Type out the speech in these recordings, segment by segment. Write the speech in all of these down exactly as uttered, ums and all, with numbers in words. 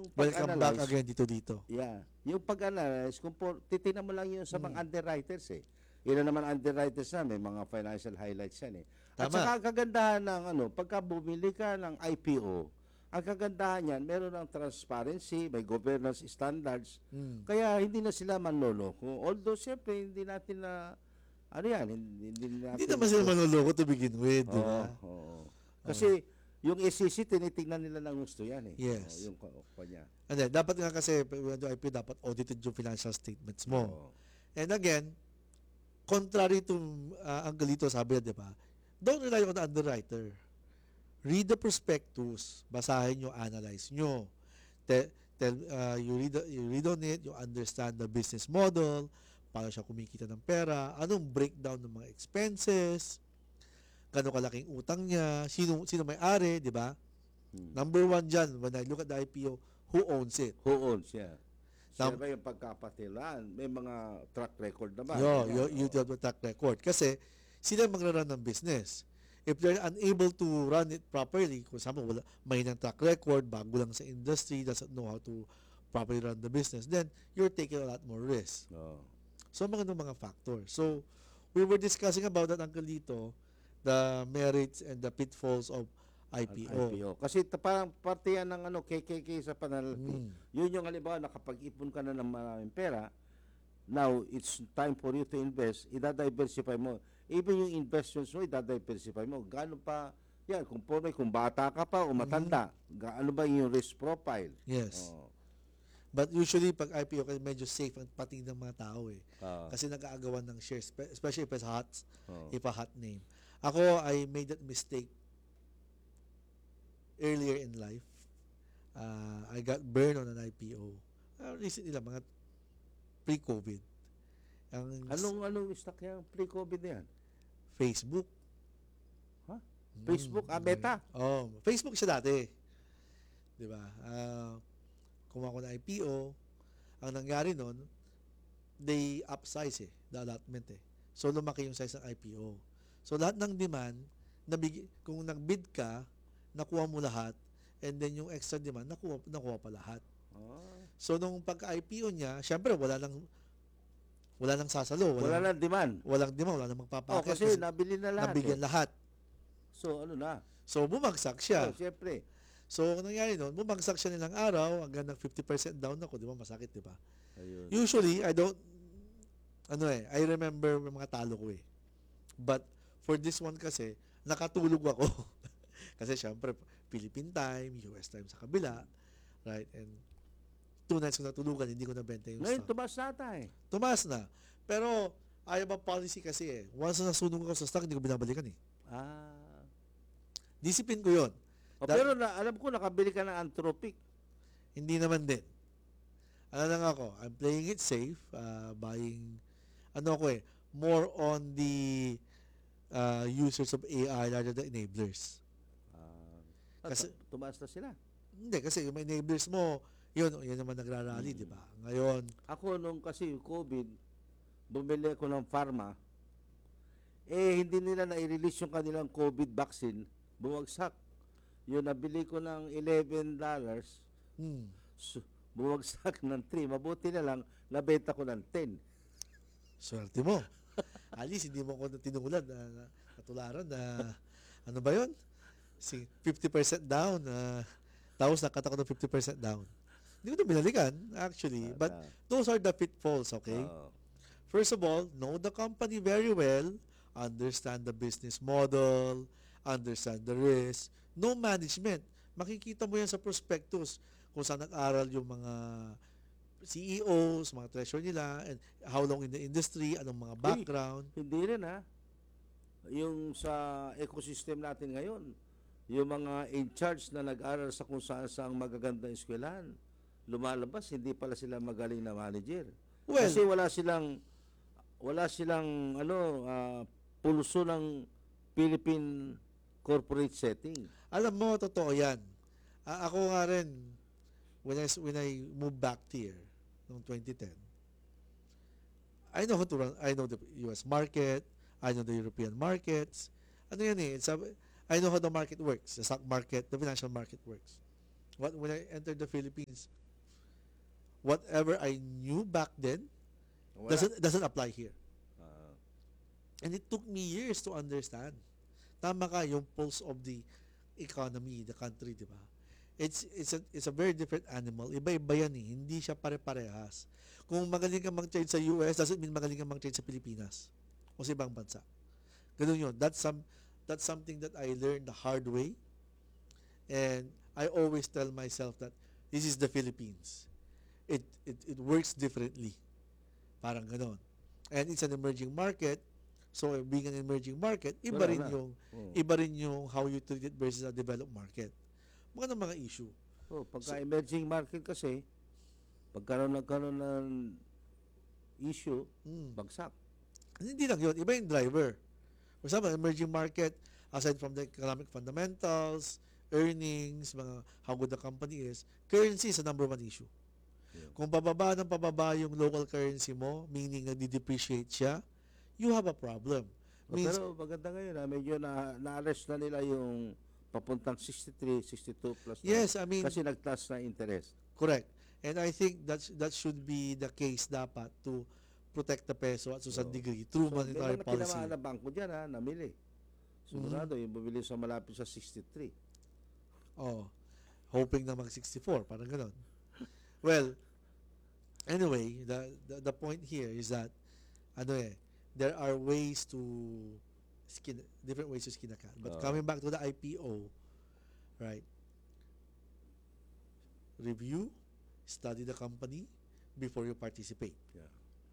yung Welcome back pag-analyze, again dito dito. yeah, yung pag-analyze, kung po, titignan mo lang yun sa Mm. mga underwriters eh. Yun na naman underwriters na, may mga financial highlights yan eh. At Tama. saka ang kagandahan ng ano, pagka bumili ka ng I P O, ang kagandahan yan, meron ng transparency, may governance standards, Mm. kaya hindi na sila manloloko. Although, siyempre, hindi natin na, ano yan, hindi, hindi natin... Hindi naman sila manloloko to begin with, di Oo, ba? oo. Kasi, yung S E C, tinitingnan nila ng gusto yan eh. Yes. Oo, yung kanya. And then, dapat nga kasi, when do I P O, dapat audited yung financial statements mo. Oo. And again, contrary to uh, ang galito, sabi na, di ba? Don't rely on the underwriter. Read the prospectus. Basahin nyo, analyze nyo. Tell, tell, uh, you, read, you read on it, you understand the business model, paano siya kumikita ng pera, anong breakdown ng mga expenses, gano'ng kalaking utang niya, sino, sino may-ari, di ba? Hmm. Number one dyan, when I look at the I P O, who owns it? Who owns siya? Siya Nam- ba yung pagkapatilan? May mga track record naman. Yo, Ganyan, yo, you oo. have a track record. Kasi, sila magra-run ng business. If they're unable to run it properly, kung saan wala, may ng track record, bago lang sa industry, doesn't know how to properly run the business, then you're taking a lot more risk. Oo. So, mga nung mga factors. So, we were discussing about that, Uncle Lito, the merits and the pitfalls of I P O. I P O. Kasi ta- parang parte yan ng ano, K K K sa pananalapi. Mm. Yun yung halimbawa, nakapag-ipon ka na ng maraming pera, now, it's time for you to invest, idadiversify mo. Even yung investments mo, idadiversify mo. Gaano pa, yan, kung, po, kung bata ka pa o matanda, gaano ba yung risk profile? Yes. Oo. But usually, pag I P O, kasi medyo safe ang pating ng mga tao eh. Ah, Kasi nag-aagawan ng shares, spe- especially if it's hot, oo. if a hot name. Ako, I made that mistake earlier in life. Uh, I got burned on an I P O. Uh, recently lang, mga pre-COVID. Ang Anong, anong stock yan? Pre-COVID na yan? Facebook. Ha? Mm, Facebook? Ah, Meta? Oh, Facebook siya dati. 'Di ba? Ah, kumuha ko ng I P O. Ang nangyari noon, they upsize eh, the allotment eh. So lumaki yung size ng I P O. So lahat ng demand, nabig kung nag-bid ka, nakuha mo lahat, and then yung extra demand, nakuha, nakuha pa lahat. Ah. So nung pagka-I P O niya, syempre wala nang wala nang sasalo, Wala wala, lang demand. walang demand, wala nang Oh, magpapakit kasi nabili na lahat. nabigyan eh. lahat. So, ano na? So bumagsak siya. Oh, siyempre. So, ang nangyari noon, bumagsak siya nilang araw, hanggang nag fifty percent down ako, di ba? Masakit, di ba? Ayun. Usually, I don't, ano eh, I remember yung mga talo ko eh. But, for this one kasi, nakatulog ako. Kasi, syempre, Philippine time, U S time sa kabila, right? And, two nights ko natulugan, hindi ko nabenta yung Ngayon, stock. tumas nata eh. Tumaas na. Pero, ayaw ba policy kasi eh. Once na nasunog ako sa stock, hindi ko binabalikan eh. Ah. Discipline ko yun. Oh, That- pero na, alam ko, nakabili ka ng Anthropic. Hindi naman din. Ano lang ako, I'm playing it safe, uh, buying, ano ako eh, more on the uh, users of A I rather than enablers. Ah. Kasi- Kasi, tumaas na sila. Hindi, kasi yung mga enablers mo, yun, yun naman nagrarally, Hmm. di ba? Ngayon, Ako, nung kasi COVID, bumili ako ng pharma, eh, hindi nila na-release yung kanilang COVID vaccine, bumagsak. Yun, nabili ko ng eleven dollars, hmm, so, bumagsak ng three. Mabuti na lang, nabenta ko ng ten. swerte mo. At least, hindi mo ako tinulad na, na natularan na, ano ba yun? Si fifty percent down, uh, tapos nakata ko ng fifty percent down. Hindi ko na binalikan, actually. But, Ah, those are the pitfalls, okay? oo. First of all, know the company very well, understand the business model, understand the risk, know management. Makikita mo yan sa prospectus kung saan nag-aral yung mga C E Os, mga treasurer nila, and how long in the industry, anong mga background. Hindi rin ha. Yung sa ecosystem natin ngayon, yung mga in charge na nag-aral sa kung saan saang magagandang eskwelahan, lumalabas, hindi pala sila magaling na manager. Well, Kasi wala silang, wala silang, ano, ah, pulso ng Philippine corporate setting. alam mo, totoo yan. A- ako nga rin, when I, when I moved back here, noong twenty ten, I know how to run, I know the U S market, I know the European markets. Ano yan eh, it's a, I know how the market works, the stock market, the financial market works. What when I entered the Philippines, whatever I knew back then Wala. doesn't doesn't apply here. Ah, And it took me years to understand. Tama ka, yung pulse of the economy, the country, di ba? It's it's a it's a very different animal. Iba-iba yan eh. Hindi siya pare-parehas. Kung magaling ka mang-trade sa U S, doesn't mean magaling ka mang-trade sa Pilipinas o sa ibang bansa. Ganun yun. That's some that's something that I learned the hard way. And I always tell myself that this is the Philippines. It it it works differently. Parang ganon. And it's an emerging market. So being an emerging market, iba Wala rin na. yung oh. iba rin yung how you treat it versus a developed market. Mga ng mga issue. Oh, pagka emerging market kasi, pagkaroon nagkaroon ng issue, Mm. bagsak. And hindi lang yun, iba yung driver. For example, emerging market, aside from the economic fundamentals, earnings, mga how good the company is, currency is the number one issue. Yeah. Kung pababa ng pababa yung local currency mo, meaning nagdi-depreciate siya, you have a problem. Oh, Means, pero maganda ngayon, ah, medyo na, na-arrest na nila yung papuntang sixty-three, sixty-two plus. na. yes, I mean, Kasi nag-taas na interest. correct. And I think that's, that should be the case dapat to protect the peso at to some Oo. degree through So, monetary may mga policy. tinamaan na bangko dyan, ha, namili. Sigurado, yung bumili sa malapit sa sixty-three. Oh, hoping na mag sixty-four, parang gano'n. Well, anyway, the, the the point here is that ano eh, there are ways to skin different ways to skin a cat. But Oo. coming back to the I P O, right? Review, study the company before you participate. Yeah.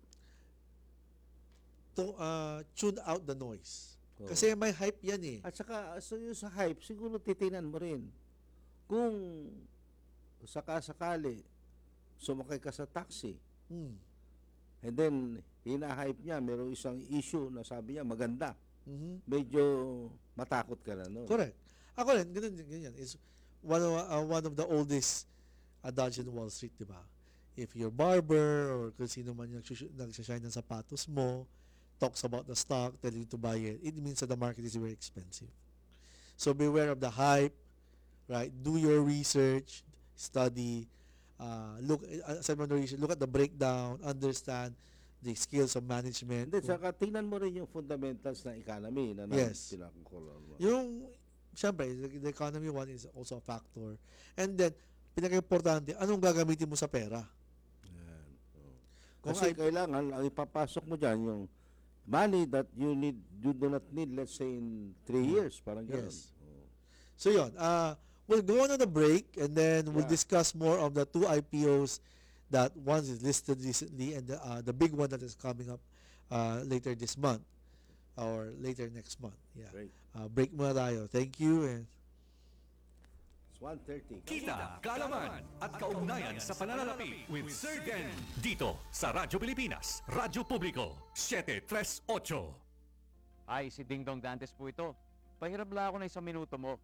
To uh, tune out the noise. Oo. Kasi may hype yan eh. At saka, so yung sa hype, siguro titingnan mo rin. Kung saka-sakali, sumakay ka sa taxi, Hmm. and then, hina-hype niya, mayroong isang issue na sabi niya, maganda. Mhm. Medyo matakot ka na, no? Correct. Ako rin, ganun din, ganyan. It's one of, uh, one of the oldest adage in Wall Street, di ba? If your barber or kung sino man yung nagsush- nagsashine ng sapatos mo, talks about the stock, telling you to buy it, it means that the market is very expensive. So beware of the hype, right? Do your research, study, uh, look, uh, aside from the research, look at the breakdown, understand the skills of management. Hindi, saka tingnan mo rin yung fundamentals ng economy na Yes. pinakukulong mo. Yung, syempre, the, the economy one is also a factor. And then, pinaka-importante, anong gagamitin mo sa pera? Yan. Oo. Kung Kasi ay- kailangan, ang ipapasok mo dyan, yung money that you need, you do not need, let's say, in three years. Parang gano'n. Yes. Oo. So yun, uh, we'll go on on a break and then we'll Yeah. discuss more of the two I P Os that one is listed recently and the, uh, the big one that is coming up uh, later this month or later next month. Yeah. Great. Uh, break muna tayo. Thank you and It's one thirty. Kita, kaalaman at kaugnayan sa pananalapi with Sir Den dito sa Radyo Pilipinas, Radyo Publiko, seven three eight. Ay, si Ding Dong Dantes po ito. Pahirap lang ako na isang minuto mo.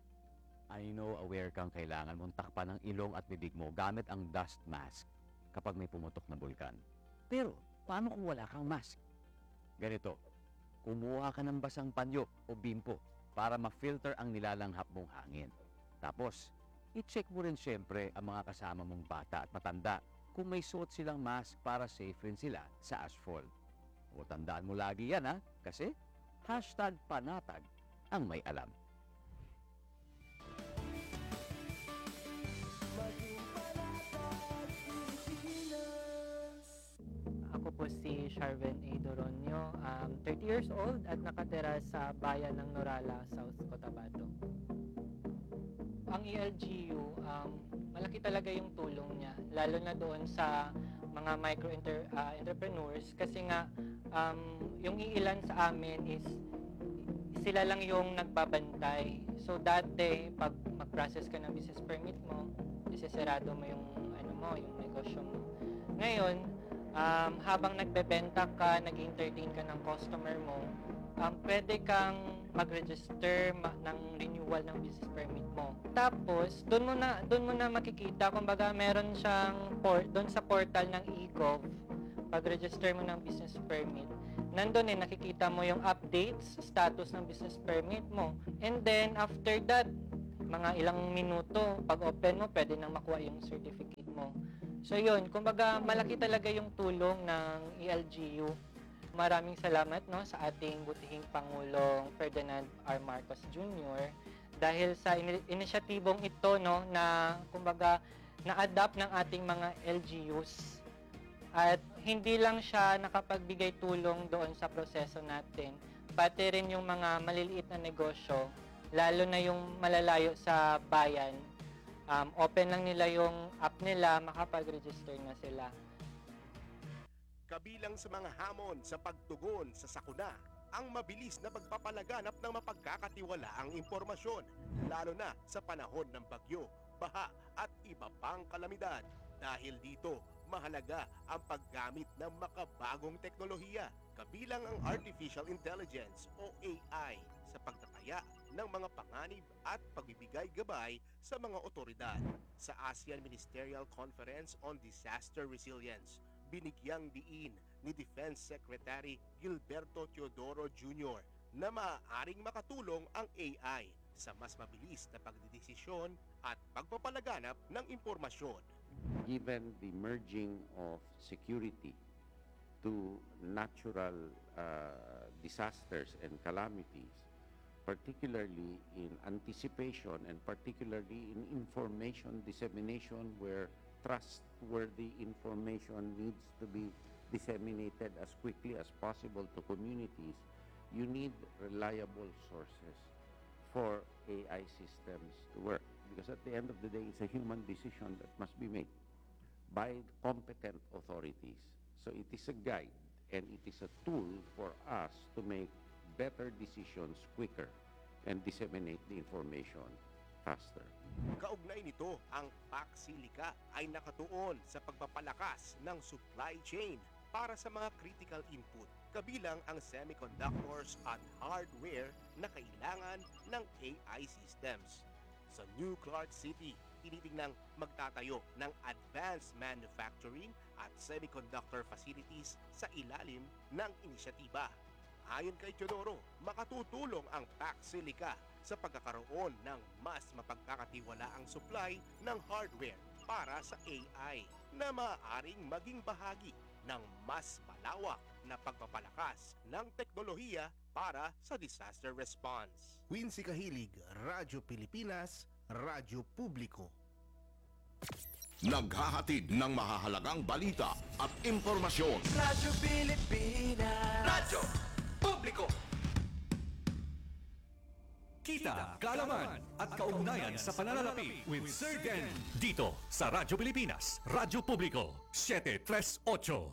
I know aware kang kailangan mong takpan ang ilong at bibig mo gamit ang dust mask kapag may pumutok na bulkan. Pero, paano kung wala kang mask? Ganito, kumuha ka ng basang panyo o bimpo para ma-filter ang nilalanghap mong hangin. Tapos, i-check mo rin siyempre ang mga kasama mong bata at matanda kung may suot silang mask para safe rin sila sa asphalt. O tandaan mo lagi yan ha, kasi hashtag panatag ang may alam. Ako po si Sharven A. Doronio, um, thirty years old at nakatira sa bayan ng Norala, South Cotabato. Ang E L G U, um, malaki talaga yung tulong niya, lalo na doon sa mga micro -inter, uh, entrepreneurs kasi nga um, yung iilan sa amin is sila lang yung nagbabantay. So dati, pag mag-process ka ng business permit mo, isesarado mo yung, ano mo, yung negosyo mo. Ngayon, um, habang nagbebenta ka, nag-entertain ka ng customer mo, um, pwede kang mag-register ma- ng renewal ng business permit mo. Tapos, doon mo na doon mo na makikita kung baga meron siyang port doon sa portal ng e-gov. Pag-register mo ng business permit, nandun eh nakikita mo yung updates, status ng business permit mo. And then after that, mga ilang minuto, pag open mo, pwede nang makuha yung certificate mo. So yun, kumbaga malaki talaga yung tulong ng E L G U. Maraming salamat no sa ating butihing Pangulong Ferdinand R. Marcos Junior dahil sa ini- inisyatibong ito no na kumbaga na-adapt ng ating mga L G Us. At hindi lang siya nakapagbigay tulong doon sa proseso natin, pati rin yung mga maliliit na negosyo, lalo na yung malalayo sa bayan. Um, open lang nila yung app nila, makapag-register na sila. Kabilang sa mga hamon sa pagtugon sa sakuna, ang mabilis na pagpapalaganap ng mapagkakatiwalaang impormasyon, lalo na sa panahon ng bagyo, baha at iba pang kalamidad. Dahil dito, mahalaga ang paggamit ng makabagong teknolohiya, kabilang ang Artificial Intelligence o A I sa pagtataya ng mga panganib at pagbibigay gabay sa mga otoridad. Sa ASEAN Ministerial Conference on Disaster Resilience, binigyang diin ni Defense Secretary Gilberto Teodoro Junior na maaaring makatulong ang A I sa mas mabilis na pagdidesisyon at pagpapalaganap ng impormasyon. Given the merging of security to natural uh, disasters and calamities, particularly in anticipation and particularly in information dissemination where trustworthy information needs to be disseminated as quickly as possible to communities, you need reliable sources for A I systems to work. Because at the end of the day, it's a human decision that must be made by competent authorities. So it is a guide and it is a tool for us to make better decisions quicker and disseminate the information faster. Kaugnay nito, ang Paxilica ay nakatuon sa pagpapalakas ng supply chain para sa mga critical input, kabilang ang semiconductors at hardware na kailangan ng A I systems. Sa New Clark City, tinitingnang magtatayo ng advanced manufacturing at semiconductor facilities sa ilalim ng inisyatiba. Ayon kay Teodoro, makatutulong ang Paxilica sa pagkakaroon ng mas mapagkakatiwalaang supply ng hardware para sa A I na maaaring maging bahagi ng mas malawak na pagpapalakas ng teknolohiya para sa disaster response. Quincy Kahilig, Radyo Pilipinas, Radyo Publiko. Naghahatid ng mahahalagang balita at impormasyon. Radyo Pilipinas. Radyo Publiko. Kita, kaalaman at kaugnayan sa pananalapi with Sir Den dito sa Radyo Pilipinas, Radyo Publiko, seven three eight.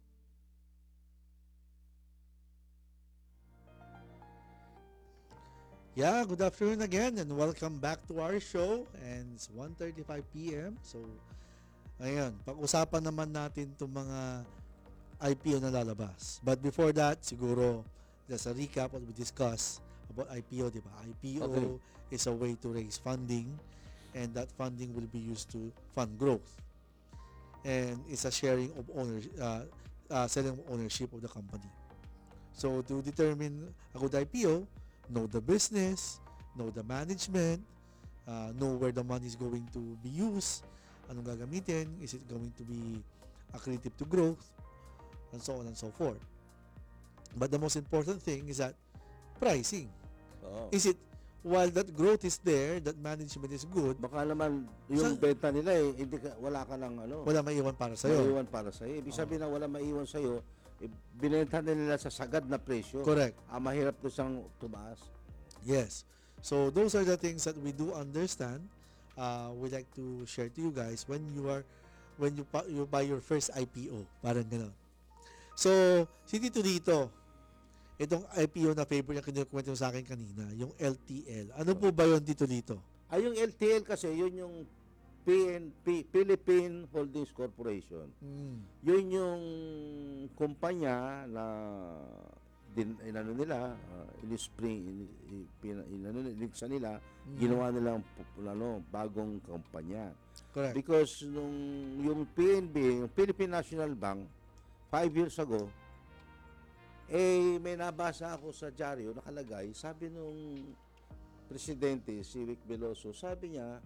Yeah, good afternoon again and welcome back to our show, and it's one thirty-five p m So, ayun, pag-usapan naman natin itong mga I P O na lalabas. But before that, siguro, just a recap what we discussed about I P O, di ba? I P O Okay. is a way to raise funding, and that funding will be used to fund growth. And it's a sharing of ownership, uh, uh, selling of ownership of the company. So, to determine a good I P O, know the business, know the management, uh, know where the money is going to be used, anong gagamitin, is it going to be accretive to growth, and so on and so forth. But the most important thing is that pricing. Oo. Is it, while that growth is there, that management is good, Baka naman yung Sa- benta nila eh, hindi ka, wala ka ng ano, wala maiwan para sa'yo. maiwan para sa iyo. Ibig sabihin na wala maiwan sa iyo, eh, binenta nila sa sagad na presyo. Correct. Ah, mahirap to siyang tumaas. Yes. So those are the things that we do understand. Uh, we like to share to you guys when you are when you pa- you buy your first I P O, parang gano'n. So, si Tito dito, itong I P O na favorite na kinukwento mo sa akin kanina, yung L T L. Ano po ba yun dito dito? Ay, yung L T L kasi, yun yung P N P, Philippine Holdings Corporation. Mm. Yun yung kumpanya na din inano nila, uh, in-spring in, in, in, inano iniksa nila, Mm. ginawa nilang pu- ano, bagong kumpanya. Correct. Because nung yung P N B, yung Philippine National Bank, five years ago, eh may nabasa ako sa dyaryo nakalagay, sabi nung presidente, si Vic Veloso, sabi niya,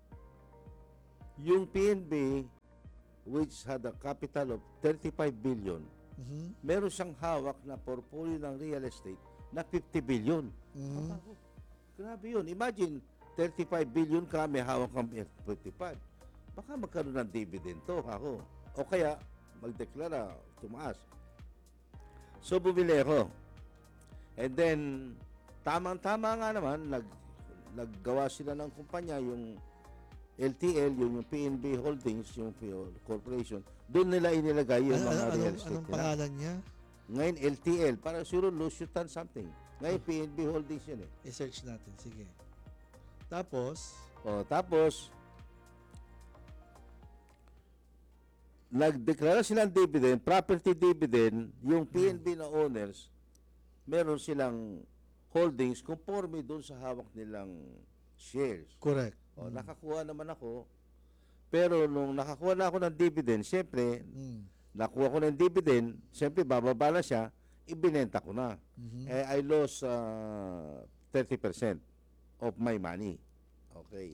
yung P N B, which had a capital of thirty-five billion, Mhm. meron siyang hawak na portfolio ng real estate na fifty billion. Mhm. Ako, grabe yun. Imagine, thirty-five billion ka, may hawak kang fifty-five. Baka magkaroon ng dividend to, ako. O kaya, magdeklara, tumaas. So, bumili ako. And then, tamang-tama nga naman, nag, naggawa sila ng kumpanya, yung L T L, yung, yung P N B Holdings, yung P O corporation, doon nila inilagay yung Ano, mga ano, real anong, estate anong nila. pangalan niya? Ngayon, L T L, parang siguro Lusutan something. Ngayon, P N B Holdings yun eh. I-search natin. Sige. Tapos, O, tapos, nagdeklara silang dividend, property dividend, yung P N B na owners, meron silang holdings conforme doon sa hawak nilang shares. correct. O, nakakuha naman ako. Pero nung nakakuha na ako ng dividend, siyempre, Mm. nakuha ko ng dividend, siyempre bababa na siya, ibinenta ko na. Mhm. Eh, I lost uh, thirty percent of my money. Okay.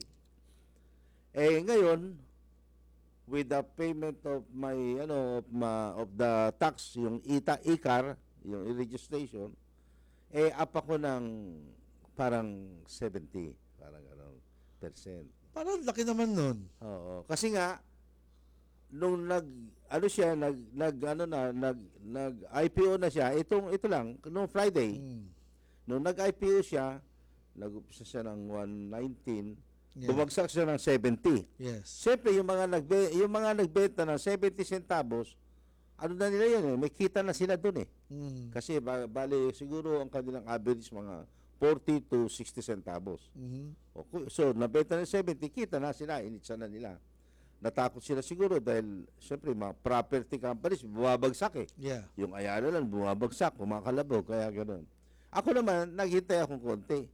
Eh, ngayon, with the payment of my, ano, of, ma, of the tax, yung ita, I C A R, yung registration, eh, up ako ng parang seventy, parang ano, percent. Parang laki naman nun. Oo. Kasi nga, nung nag, ano siya, nag, nag, ano na, nag, nag I P O na siya, itong, ito lang, nung Friday, Mm. nung nag-I P O siya, nag-upisa siya ng one nineteen, Yeah. bumagsak siya ng seventy. Yes. Siyempre, yung mga, nagbe, yung mga nagbenta ng seventy centavos, ano na nila yun eh, may kita na sila dun eh. Mm. Kasi, ba, bali, siguro ang kanilang average mga forty to sixty centavos. Mhm. Okay, so, nabenta ng seventy, kita na sila, initsa na nila. Natakot sila siguro dahil, siyempre, mga property companies, bumabagsak eh. Yeah. Yung Ayala lang, bumabagsak, kumakalabog, kaya gano'n. Ako naman, naghintay akong konti.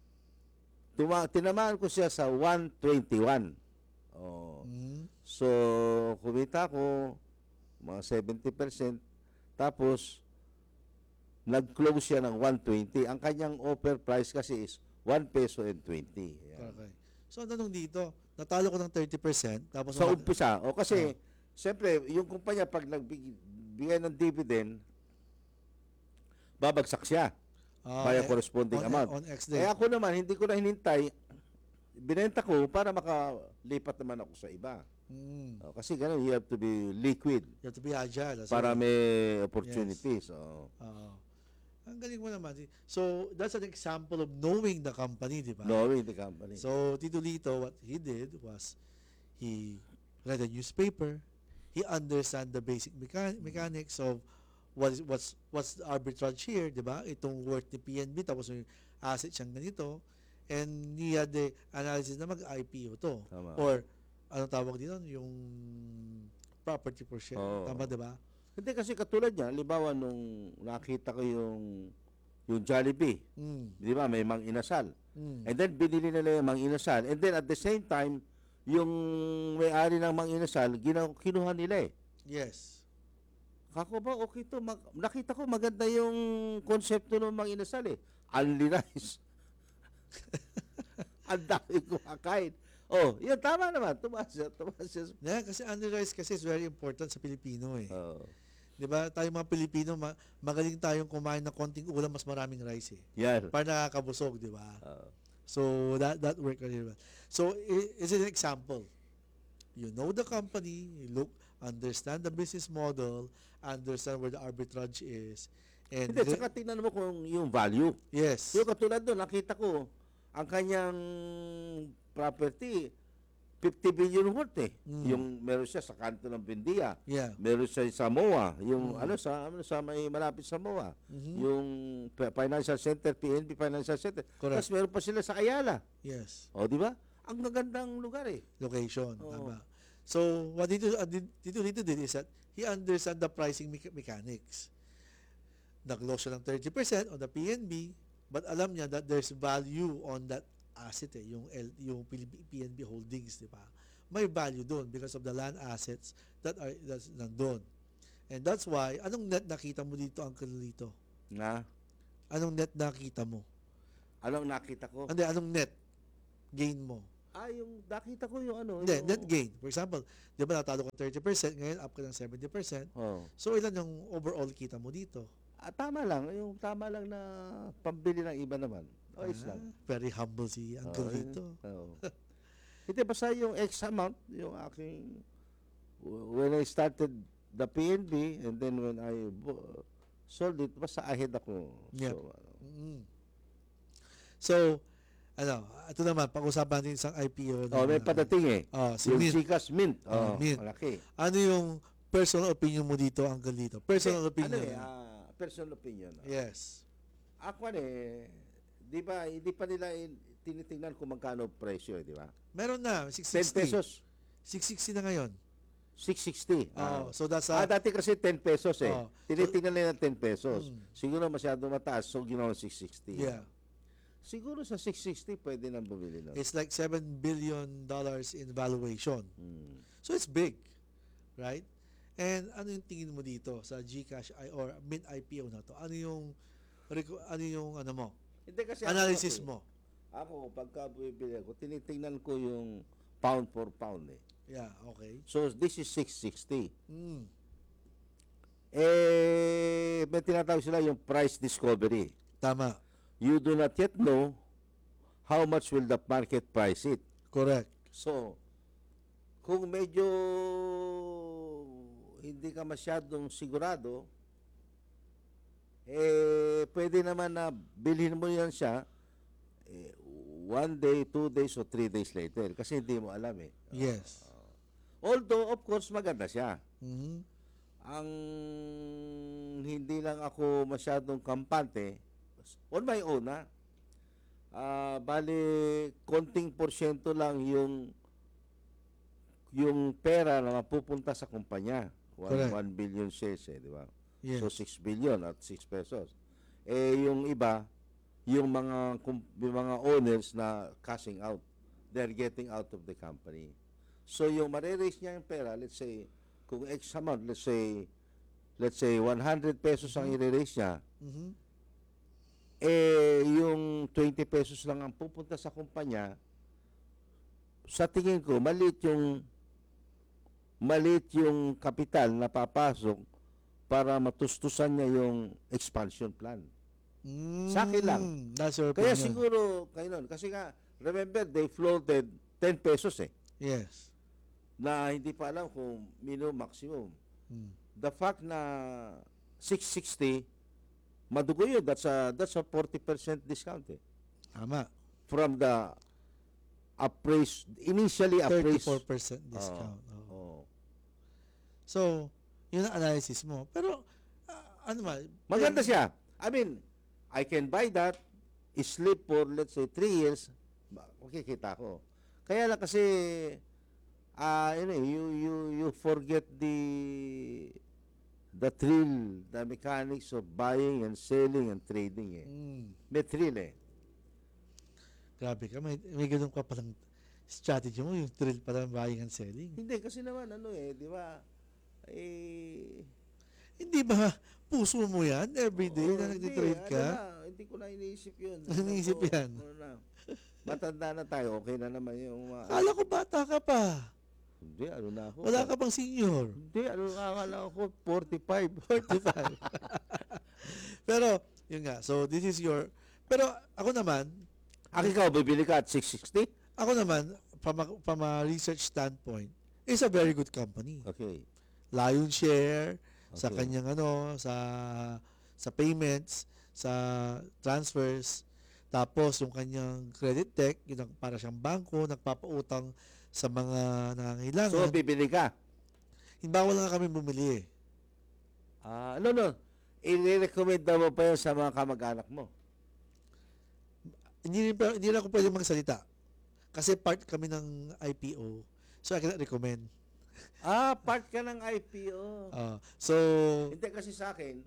Tuma tinamaan ko siya sa one twenty-one. Oh. Mhm. So, kumita ko mga seventy percent. Tapos, nag-close siya ng one twenty. Ang kanyang offer price kasi is one peso and twenty. Ayan. Okay. So, ano nung dito? Natalo ko ng thirty percent. Tapos, Sa nung- umpisa, o kasi, siyempre, yung kumpanya pag nagbigay ng dividend, babagsak siya Ah, by a eh, corresponding on, amount. On X Eh day. ako naman, hindi ko na hinintay, binenta ko para makalipat naman ako sa iba. Mm. O, kasi ganun, you have to be liquid You have to be agile. That's para right. may opportunities. O. Oo. Ang galing mo naman. So, that's an example of knowing the company, di ba? Knowing the company. So, Tito Lito, what he did was, he read a newspaper, he understand the basic mechan- mechanics of what is, what's what's the arbitrage here, di ba? Itong worth ni P N B, tapos yung asset siyang ganito, and he had the analysis na mag-I P O to. Tama. Or, ano tawag dito? Yung property per share. Oo. Tama, di ba? Hindi kasi katulad niya, halimbawa nung nakita ko yung yung Jollibee, Mm. di ba, may mang inasal. Mm. And then binili nila yung mang inasal. And then at the same time, yung may-ari ng mang inasal, gina- kinuha nila eh. Yes. Kako ba, okay to. Mag- nakita ko maganda yung konsepto ng mga inasal eh. Only rice. Ang dami kumakain. Oh, yun, tama naman. Tumaas siya, tumaas siya. Yeah, kasi underrice kasi is very important sa Pilipino eh. Oh, 'Di ba? Tayo mga Pilipino, ma- magaling tayong kumain ng konting ulam mas maraming rice eh. yan. Para nakakabusog, 'di ba? Oh. So that that worked really well. So i- is an example. You know the company, you look, understand the business model, understand where the arbitrage is, and Hindi, the- saka tingnan mo kung yung value. yes, Yung katulad doon, nakita ko, ang kanyang property, fifty billion worth eh. Mm. Yung meron siya sa kanto ng Bendia. yeah, Meron siya sa M O A, yung ano sa ano sa may malapit sa M O A, Mhm. yung P- Financial Center, P N B Financial Center. Correct. Tapos meron pa sila sa Ayala. yes, O, di ba? Ang magandang lugar eh. location, Oo. tama. So what dito uh, did- dito dito did is that he understand the pricing mecha- mechanics. Nag-loss siya ng thirty percent on the P N B, but alam niya that there's value on that asset eh, yung L, yung P N B Holdings, di ba? May value doon because of the land assets that are that's nandoon. And that's why, anong net nakita mo dito, Uncle Lito? Na? Anong net nakita mo? Anong nakita ko? Hindi, anong net gain mo? Ah, yung nakita ko yung ano. Hindi, yung, net gain. For example, di ba natalo ka thirty percent, ngayon up ka ng seventy percent. Oh. So, ilan yung overall kita mo dito? Ah, tama lang. Yung tama lang na pambili ng iba naman. Ayos Ah, lang. very humble si Uncle Oo, dito. oo. Hindi, basta yung X amount, yung aking, when I started the P N B, and then when I bo- sold it, basta ahead ako. Yep. So, ano, Mm. So, ano, ito naman, pag-usapan natin isang I P O. oh, may padating eh. Oh, si yung Mint. Gcash Mint. Oh, Oh, Mint. malaki. Ano yung personal opinion mo dito, Uncle dito? Personal Eh, opinion. Ano eh, ah, personal opinion. Yes. Ako eh, di ba, hindi pa nila in- tinitingnan kung magkano presyo eh, di ba? Meron na, six ten sixty. pesos. six sixty na ngayon. six sixty. Oh, Ah. so that's Ah, a, dati kasi ten pesos eh. Oh. Tinitingnan nila ten pesos. Mm. Siguro masyado mataas, so ginawa six sixty. yeah. Siguro sa six sixty pwede nang bumili nun. It's like seven billion dollars in valuation. Mm. So it's big, right? And ano yung tingin mo dito sa GCash I or Mint I P O na to? Ano yung reco- ano yung ano mo? Hindi kasi Analysis ako, mo. Ako, pagka bumibili ako, tinitingnan ko yung pound for pound eh. Yeah, okay. So this is six sixty. Mm. Eh, may tinatawag sila yung price discovery. Tama. You do not yet know how much will the market price it. Correct. So, kung medyo hindi ka masyadong sigurado, eh, pwede naman na bilhin mo yan siya eh, one day, two days, or three days later. Kasi hindi mo alam eh. Yes. Although, of course, maganda siya. Mhm. Ang hindi lang ako masyadong kampante, on my own ha, ah bali, konting porsyento lang yung yung pera na mapupunta sa kumpanya. Correct. one billion shares eh, di ba? Yes. So six billion at six pesos. Eh yung iba, yung mga kum- yung mga owners na cashing out, they're getting out of the company. So yung mare-raise niya yung pera, let's say kung X amount, let's say let's say one hundred pesos ang i-raise niya, Mhm. eh yung twenty pesos lang ang pupunta sa kumpanya. Sa tingin ko, maliit yung maliit yung kapital na papasok para matustusan niya yung expansion plan. Sa akin lang. Mm, That's your Kaya opinion. siguro, kayo nun, kasi nga, remember, they floated ten pesos eh, Yes. na hindi pa alam kung minimum, maximum. Mm. The fact na six sixty, madugo yun, that's a, that's a forty percent discount eh. Tama. From the appraised, initially appraised. thirty-four percent discount. Oo. Oh. So, yun ang analysis mo. Pero, ah, ano ba? Maganda siya. I mean, I can buy that, sleep for let's say three years, ba- makikita ko. Kaya lang kasi, ah, you know, you, you, you forget the, the thrill, the mechanics of buying and selling and trading eh. Mm, May thrill eh. grabe ka. May, may ganun ka palang strategy mo, yung thrill para buying and selling. Hindi, kasi naman ano eh, di ba? Eh, Hindi ba puso mo yan every day oo, na hindi, nagtitrade ka? Ano na, hindi ko na iniisip yun. Iniisip Ako, yan? ano na, matanda na tayo, okay na naman yung mga... Akala ko bata ka pa. Hindi, ano na ako. Wala ka pang senior. Hindi, ano na akala ko, forty-five. forty-five. Pero, yun nga. So, this is your... Pero, ako naman, Ang ikaw, bibili ka at six sixty? ako naman, from a, from a research standpoint, is a very good company. Okay. Lion share, sa Okay. kanyang ano, sa sa payments, sa transfers, tapos yung kanyang credit tech, yun ang para siyang bangko, nagpapautang sa mga nangangailangan. So, bibili ka? Bawal na kami bumili eh. Ah, no, no. I-recommend na mo pa yun sa mga kamag-anak mo. Hindi, rin pa- hindi lang ako pwede magsalita. Kasi part kami ng I P O. So, I cannot recommend. Ah, part ka ng I P O. Ah, so, Hindi kasi sa akin,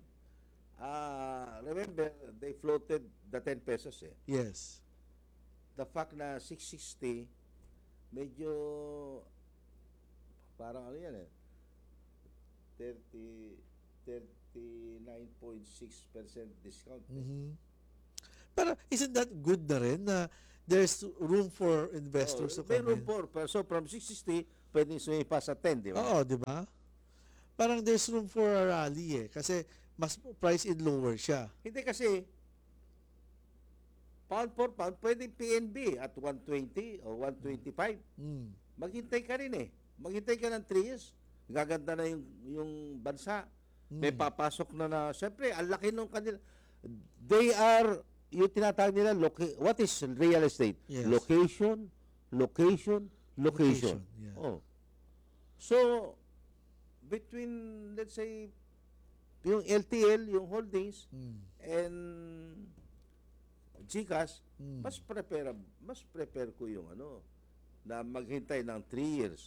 ah, remember, they floated the ten pesos eh. yes. The fact na six sixty, medyo, parang ano yan eh, thirty, thirty-nine point six percent discount. Eh. Mhm. Pero isn't that good na rin na there's room for investors Oh, to may come room in? for, pero so from six sixty, pwedeng sumipa sa ten, di ba? Oo, di ba? Parang there's room for a rally eh. Kasi mas price in lower siya. Hindi kasi, pound for pound, pwedeng P N B at one twenty o one twenty-five. Mm. Maghintay ka rin eh. Maghintay ka ng three years. Gaganda na yung, yung bansa. May Mm. papasok na na, syempre, ang laki nung kanila. They are, yung tinatawag nila, loca- what is real estate? Yes. Location, location, location. Location, yeah. Oh. So, between, let's say, yung L T L, yung holdings, Mm. and GCash, Mm. mas prepare, mas prepare ko yung ano, na maghintay ng three years.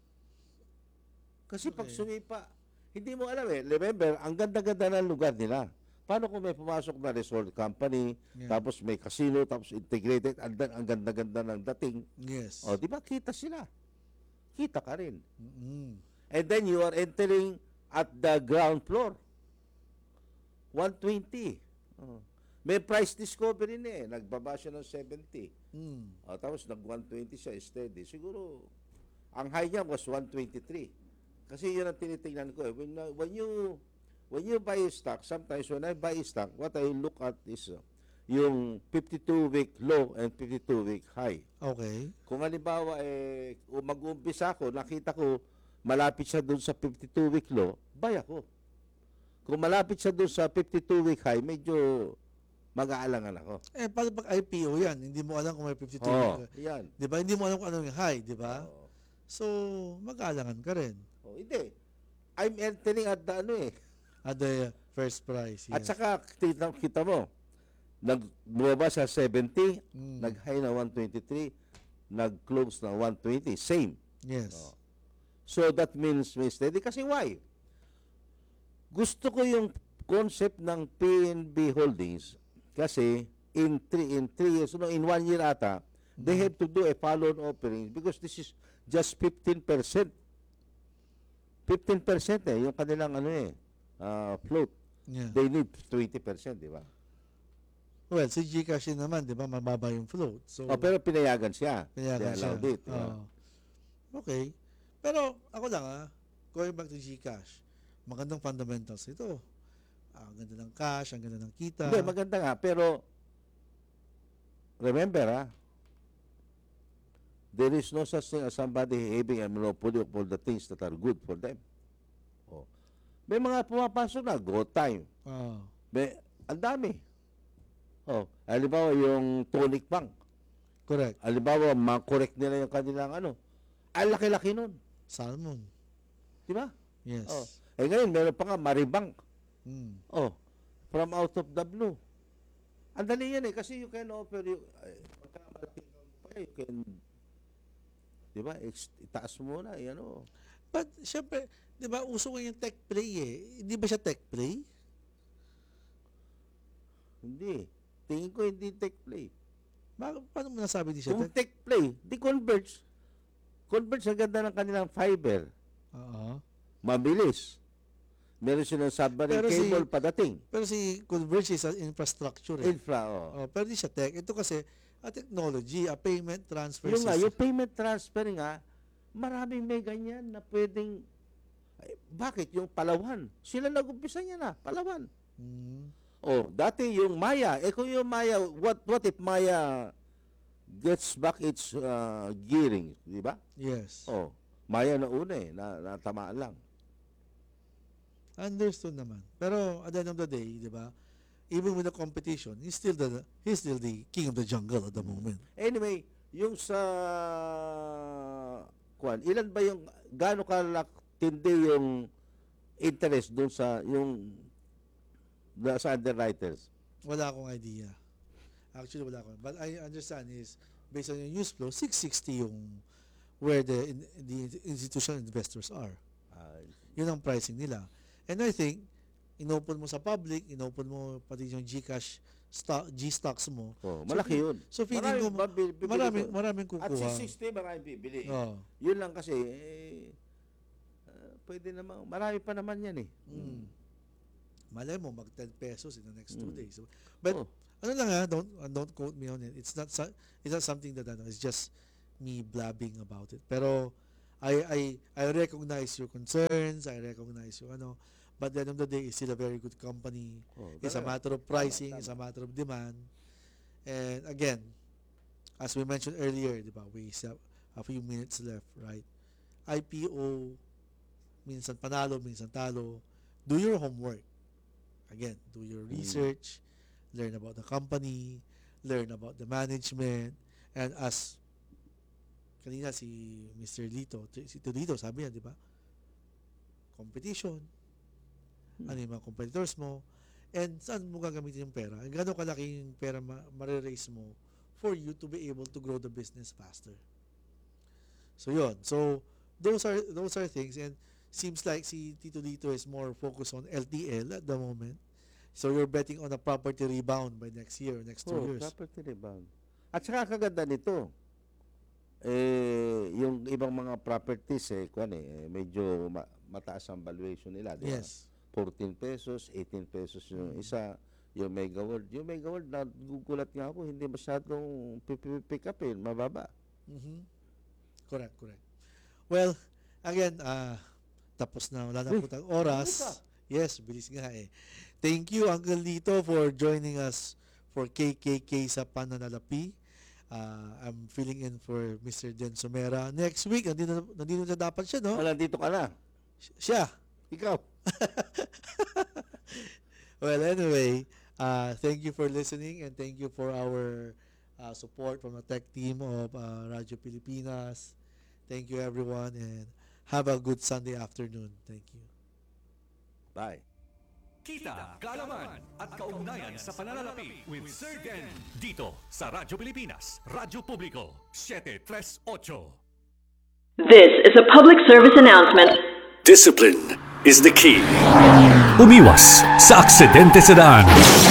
Kasi pag Okay. sumipa, hindi mo alam eh. Remember, ang ganda-ganda ng lugar nila. Paano kung may pumasok na resort company, Yeah. tapos may casino, tapos integrated, ang, ang ganda-ganda ng dating. Yes. O, di ba, kita sila. Kita ka rin. Mm. And then you are entering at the ground floor. one twenty. Oh. May price discovery na eh. Nagbaba siya ng seventy. Mm. O, tapos nag one twenty siya, steady. Siguro, ang high niya was one twenty-three. Kasi yun ang tinitingnan ko eh. When, uh, when you when you buy a stock, sometimes when I buy a stock, what I look at is uh, yung fifty-two week low and fifty-two week high. Okay. Kung halimbawa, eh, o mag-uumpisa ako, nakita ko, malapit siya doon sa fifty-two week low, buy ako. Kung malapit siya doon sa fifty-two week high, medyo mag-aalangan ako. Eh, paano pag I P O yan? Hindi mo alam kung may fifty-two. Oo, week- yan. Di ba? Hindi mo alam kung ano yung high, di ba? Oo. So, mag-aalangan ka rin. Oh, hindi. I'm entering at the ano eh. At the first price. At Yes. saka, kita, kita mo, nagbumaba sa seventy, Mm. nag-high na one twenty-three, nag-close na one twenty. Same. Yes. Oh. So, that means may steady. Kasi why? Gusto ko yung concept ng P N B Holdings kasi in three, in three years, no, in one year ata, they have to do a follow-on offering because this is just fifteen percent. fifteen percent eh, yung kanilang ano eh, ah, float. Yeah. They need twenty percent, di ba? Well, si Gcash din naman, di ba? Mababa yung float. So, Oh, pero pinayagan siya. pinayagan They siya. allowed it, di ba? Oo. Okay. Pero, ako lang ah, going back to Gcash, magandang fundamentals ito. Ah, ang ganda ng cash, ang ganda ng kita. Hindi, maganda nga, pero remember ah, there is no such thing as somebody having a monopoly of all the things that are good for them. Oh. May mga pumapasok na, go time. Ah, May, ang dami. Oh, halimbawa yung tonic bank. correct. Halimbawa, ma-correct nila yung kanilang ano. Ang laki-laki nun. Salmon. Di ba? Yes. Oh. Eh ngayon, meron pa nga Maribank. Mm. Oh, from out of the blue. Ang dali yan eh, kasi you can offer, you, ay, pagkamalaki kang pa, you can, di ba, ex- itaas mo na, yan o. But, syempre, di ba, uso ko yung tech play eh. Hindi ba siya tech play? Hindi. Tingin ko hindi tech play. Ba, paano mo nasabi di siya Kung tech? tech play, di Converge. Converge, ang ganda ng kanilang fiber. Oo. Mabilis. Meron silang submarine Pero si- cable padating. Pero si Converge is an infrastructure eh. Infra, oh. Oh, pero di siya tech. Ito kasi, a technology, a payment transfer Yung nga, system. yung payment transfer nga, maraming may ganyan na pwedeng, ay, bakit? Yung Palawan. Sila nag-umpisa niya na, Palawan. Mm. Oh, dati yung Maya. Eh kung yung Maya, what what if Maya gets back its uh, gearing, di ba? Yes. Oh, Maya na una eh, na, natamaan lang. Understood naman. Pero at the end of the day, di ba, even with the competition, he's still the he's still the king of the jungle at the moment. Anyway, yung sa kuan, ilan ba yung gaano kalaki yung interest doon sa yung da- sa underwriters? Wala akong idea. Actually, wala akong. But I understand is based on yung news flow, six sixty yung where the in, the institutional investors are. Ah, Yun ang pricing nila. And I think, inopen mo sa public, inopen mo pati yung Gcash stock, G-stocks mo. oh, malaki yun. So feeling ko, Maraming babi- bibili maraming, doon. maraming At kukuha. six sixty, maraming bibili. Oh. Yun lang kasi, eh, ah, pwede naman, marami pa naman yan eh. Mm. Malay mo, mag ten pesos in the next two Mm. days. But Oh. Ano lang ha, don't, uh, don't quote me on it. It's not, so- it's not something that, ano, it's just me blabbing about it. Pero, I, I, I recognize your concerns, I recognize your, ano, but at the end of the day, it's still a very good company. Oh, It's a talaga. matter of pricing, Tama, it's a matter of demand. And again, as we mentioned earlier, di ba, we have a few minutes left, right? I P O, minsan panalo, minsan talo. Do your homework. Again, do your research, learn about the company, learn about the management, and as kanina si Mister Lito, si Tito Lito, sabi niya, di ba? Competition. Ano yung mga competitors mo, and saan mo gagamitin yung pera, and gano'ng kalaki yung pera ma- mariraise mo for you to be able to grow the business faster. So yun. So those are those are things, and seems like si Tito Lito is more focused on L T L at the moment. So you're betting on a property rebound by next year, next two Oh, years. property rebound. At saka kaganda nito, eh, yung ibang mga properties, eh, kwan eh, medyo ma- mataas ang valuation nila, di ba? Yes. fourteen pesos, eighteen pesos yung isa, yung Mega World. Yung Mega World, nagugulat nga ako, hindi masyadong pick up eh, mababa. Mhm. Correct, correct. Well, again, uh, tapos na, wala na po tayong oras. Yes, bilis nga eh. Thank you, Uncle Lito, for joining us for K K K sa Pananalapi. Uh, I'm filling in for Mister Den Somera. Next week, nandito, nandito na dapat siya, no? Wala, dito ka na. Siya. Ikaw. Well, anyway, uh, thank you for listening, and thank you for our uh, support from the tech team of uh, Radyo Pilipinas. Thank you, everyone, and have a good Sunday afternoon. Thank you. Bye. Kita, kaalaman at kaugnayan sa pananalapi with Sir Den dito sa Radyo Pilipinas, Radyo Publiko, seven three eight. This is a public service announcement. Discipline is the key. Umiwas sa aksidente sa daan.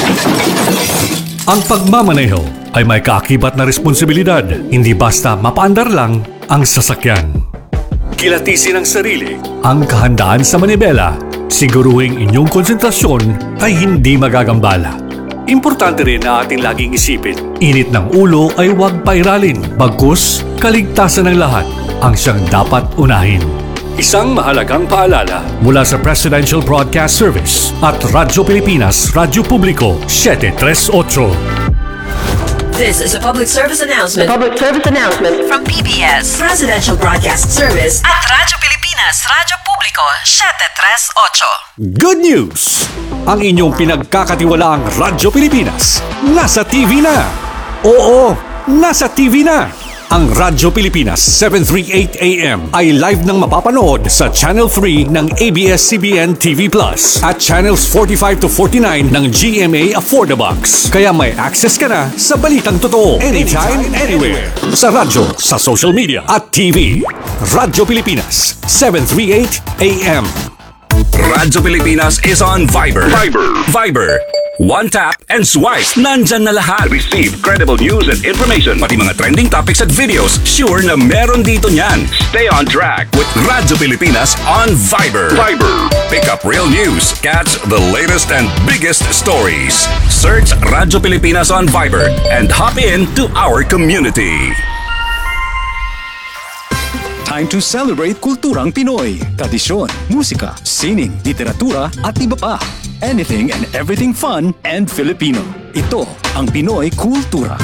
Ang pagmamaneho ay may kaakibat na responsibilidad, hindi basta mapaandar lang ang sasakyan. Kilatisin ang sarili, ang kahandaan sa manibela, siguruhing inyong konsentrasyon ay hindi magagambala. Importante rin na ating laging isipin, init ng ulo ay huwag pairalin, bagkus kaligtasan ng lahat ang siyang dapat unahin. Isang mahalagang paalala mula sa Presidential Broadcast Service at Radyo Pilipinas, Radyo Publiko, seven three eight. This is a public service announcement. Public service announcement From P B S Presidential Broadcast Service at Radyo Pilipinas, Radyo Publiko, seven three eight. Good news! Ang inyong pinagkakatiwalaang Radyo Pilipinas nasa T V na! Oo, nasa T V na! Ang Radyo Pilipinas seven thirty-eight A M ay live nang mapapanood sa Channel three ng A B S C B N T V Plus at Channels forty-five to forty-nine ng G M A Affordabox. Kaya may access ka na sa balitang totoo anytime, anywhere. Sa radyo, sa social media at T V. Radyo Pilipinas seven thirty-eight A M. Radyo Pilipinas is on Viber. Viber. Viber. One tap and swipe. Nandyan na lahat. Receive credible news and information. Pati mga trending topics at videos. Sure na meron dito niyan. Stay on track with Radyo Pilipinas on Viber. Viber. Pick up real news. Catch the latest and biggest stories. Search Radyo Pilipinas on Viber and hop in to our community. Time to celebrate kulturang Pinoy, tradisyon, musika, sining, literatura at iba pa. Anything and everything fun and Filipino. Ito ang Pinoy Kultura.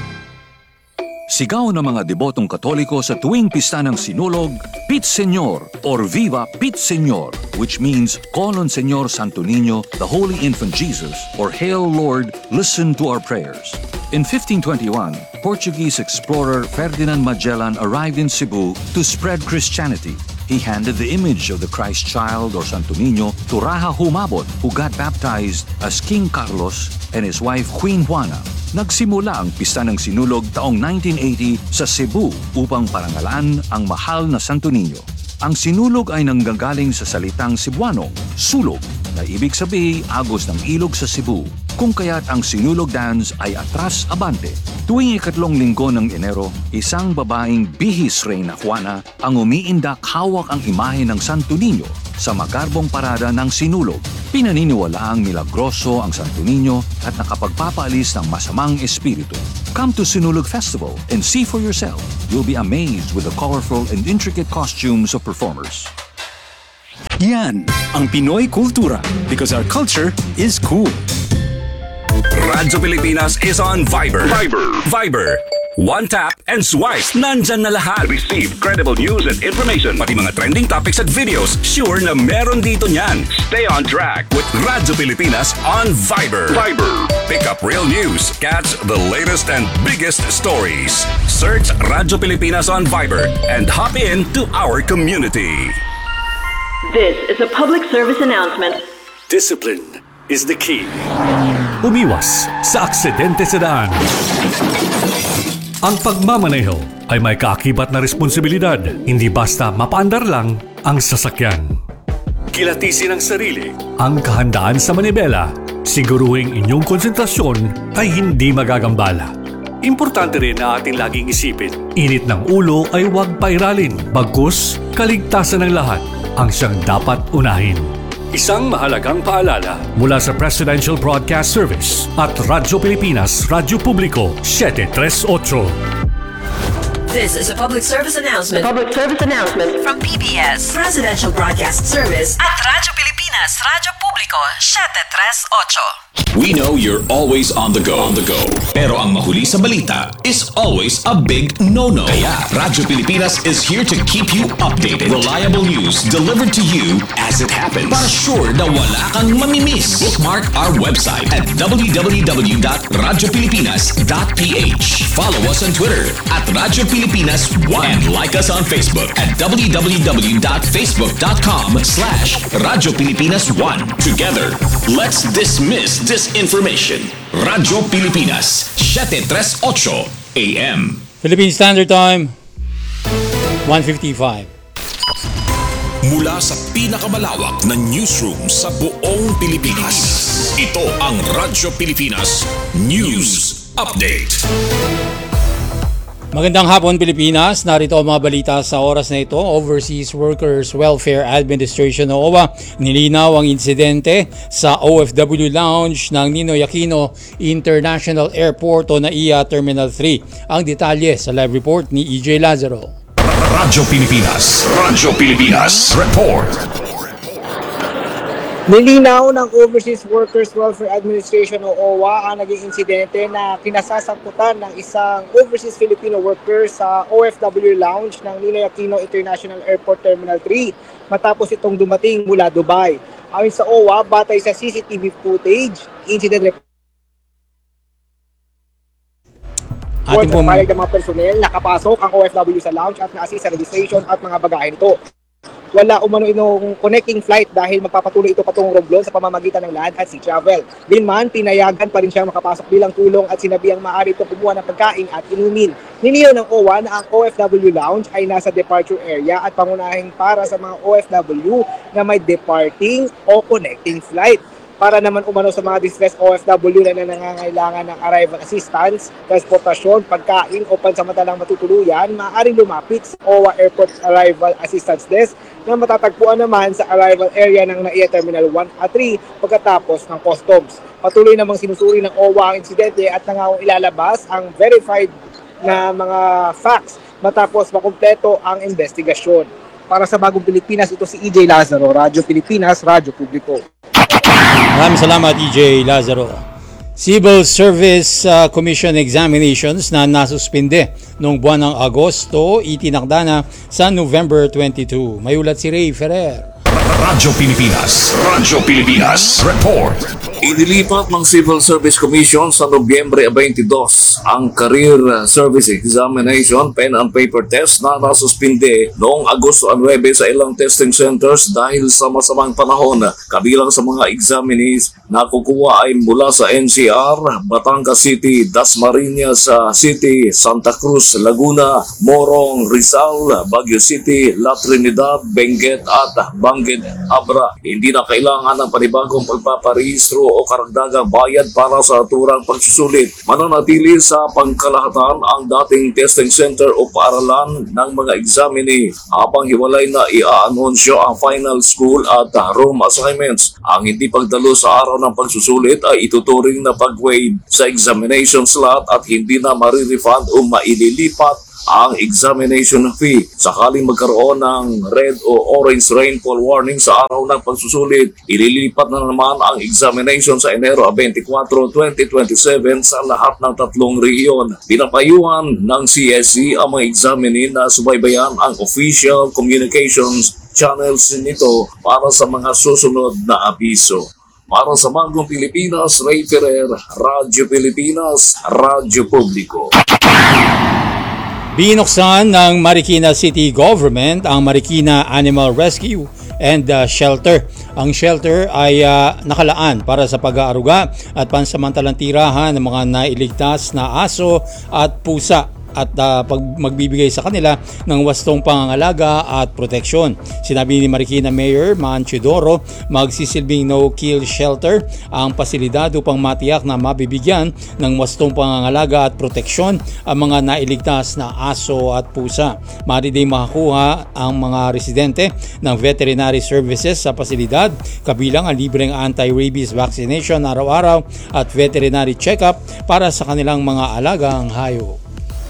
Sigaw ng mga debotong Katoliko sa tuwing pista ng Sinulog, Pit Señor or Viva Pit Señor, which means Call on Señor Santo Niño, the Holy Infant Jesus, or Hail Lord, listen to our prayers. In fifteen twenty-one, Portuguese explorer Ferdinand Magellan arrived in Cebu to spread Christianity. He handed the image of the Christ child or Santo Niño to Raja Humabon, who got baptized as King Carlos and his wife Queen Juana. Nagsimula ang pista ng Sinulog taong nineteen eighty sa Cebu upang parangalan ang mahal na Santo Niño. Ang Sinulog ay nanggagaling sa salitang Cebuanong, sulog, na ibig sabihin agos ng ilog sa Cebu, kung kaya't ang Sinulog Dance ay atras abante. Tuwing ikatlong linggo ng Enero, isang babaeng bihis Reyna Juana ang umiindak hawak ang imahe ng Santo Niño sa magarbong parada ng Sinulog. Pinaniniwalaang milagroso ang Santo Niño at nakapagpapaalis ng masamang espiritu. Come to Sinulog Festival and see for yourself. You'll be amazed with the colorful and intricate costumes of performers. Yan ang Pinoy kultura because our culture is cool. Radyo Pilipinas is on Viber. Viber. Viber. One tap and swipe. Nandyan na lahat. Receive credible news and information. Pati mga trending topics at videos. Sure na meron dito niyan. Stay on track with Radyo Pilipinas on Viber. Viber. Pick up real news. Catch the latest and biggest stories. Search Radyo Pilipinas on Viber and hop in to our community. This is a public service announcement. Discipline is the key. Umiwas sa aksidente sa daan. Ang pagmamaneho ay may kaakibat na responsibilidad, hindi basta mapaandar lang ang sasakyan. Kilatisin ang sarili, ang kahandaan sa manibela, siguruhing inyong konsentrasyon ay hindi magagambala. Importante rin na ating laging isipin, init ng ulo ay huwag pairalin, bagkus kaligtasan ng lahat ang siyang dapat unahin. Isang mahalagang paalala mula sa Presidential Broadcast Service at Radyo Pilipinas, Radyo Publiko, seven three eight. This is a public service announcement. Public service announcement from P B S Presidential Broadcast Service at Radyo Pilipinas, Radyo Publiko, seven three eight. We know you're always on the go. On the go. Pero ang mahuli sa balita is always a big no-no. Kaya Radyo Pilipinas is here to keep you updated. Reliable news delivered to you as it happens. Para sure na wala kang mamimiss. Bookmark our website at w w w dot radyo pilipinas dot p h. Follow us on Twitter at Radyo Pilipinas one and like us on Facebook at w w w dot facebook dot com slash Radyo Pilipinas one. Together, let's dismiss disinformation. Radyo Pilipinas, seven three eight A M. Philippine Standard Time, one fifty-five. Mula sa pinakamalawak na newsroom sa buong Pilipinas, ito ang Radyo Pilipinas News Update. Magandang hapon Pilipinas, narito ang mga balita sa oras na ito. Overseas Workers Welfare Administration o O W A nilinaw ang insidente sa O F W Lounge ng Ninoy Aquino International Airport o N A I A Terminal three. Ang detalye sa live report ni E J Lazaro. Radyo Pilipinas. Radyo Pilipinas. Report. Nilinaw ng Overseas Workers Welfare Administration o O W A ang naging insidente na kinasasangkutan ng isang overseas Filipino worker sa O F W Lounge ng Ninoy Aquino International Airport Terminal three matapos itong dumating mula Dubai. Ayon sa O W A, batay sa C C T V footage, incident report Ating pong ng mga personnel, nakapasok ang O F W sa lounge at na-assist sa registration at mga bagahe nito. Wala umano inong connecting flight dahil magpapatuloy ito patungong Romblon sa pamamagitan ng land at sea travel. Dinman, pinayagan pa rin siyang makapasok bilang tulong at sinabihang maaari ito kumuha ng pagkain at inumin. Niniyaw ng O W A na ang O F W Lounge ay nasa departure area at pangunahing para sa mga O F W na may departing o connecting flight. Para naman umano sa mga distressed O F W na nangangailangan ng arrival assistance, transportasyon, pagkain o pansamantalang matutuluyan, maaaring lumapit sa O W A Airport Arrival Assistance Desk na matatagpuan naman sa arrival area ng N A I A Terminal one at three pagkatapos ng customs. Patuloy namang sinusuri ng O W A ang insidente at nangawang ilalabas ang verified na mga facts matapos makumpleto ang investigasyon. Para sa Bagong Pilipinas, ito si E J Lazaro, Radyo Pilipinas, Radyo Publiko. Maraming salamat E J Lazaro. Civil Service uh, Commission examinations na nasuspinde noong buwan ng Agosto itinakda na sa November twenty-two. May ulat si Ray Ferrer. Radyo Pilipinas. Radyo Pilipinas. Report. Inilipat ng Civil Service Commission sa Nobyembre twenty-two ang Career Service Examination Pen and Paper Test na nasuspinde noong Agosto nine sa ilang testing centers dahil sa masamang panahon. Kabilang sa mga examinees na kukuha ay mula sa N C R, Batangas City, Dasmariñas City, Santa Cruz, Laguna, Morong, Rizal, Baguio City, La Trinidad, Benguet at Bangi Benguet, Abra. Hindi na kailangan ng panibagong pagpaparehistro o karagdagang bayad para sa naturang pagsusulit. Mananatili sa pangkalahatan ang dating testing center o paaralan ng mga examinee habang hiwalay na i-aanunsyo ang final school at room assignments. Ang hindi pagdalo sa araw ng pagsusulit ay ituturing na pag-waive sa examination slot at hindi na marirefund o maililipat ang examination fee. Sakaling magkaroon ng red o orange rainfall warning sa araw ng pagsusulit, ililipat na naman ang examination sa Enero twenty-four, twenty twenty-seven sa lahat ng tatlong rehiyon. Pinapayuhan ng C S C ang mga examinee na subaybayan ang official communications channels nito para sa mga susunod na abiso. Para sa Bagong Pilipinas, Ray Ferrer, Radyo Pilipinas, Radyo Publiko. Binuksan ng Marikina City Government ang Marikina Animal Rescue and uh, Shelter. Ang shelter ay uh, nakalaan para sa pag-aaruga at pansamantalang tirahan ng mga nailigtas na aso at pusa at uh, pag magbibigay sa kanila ng wastong pangangalaga at proteksyon. Sinabi ni Marikina Mayor Mancio Doro, magsisilbing no-kill shelter ang pasilidad upang matiyak na mabibigyan ng wastong pangangalaga at proteksyon ang mga nailigtas na aso at pusa. Maaari din makakuha ang mga residente ng veterinary services sa pasilidad, kabilang ang libreng anti-rabies vaccination araw-araw at veterinary check-up para sa kanilang mga alagang hayop.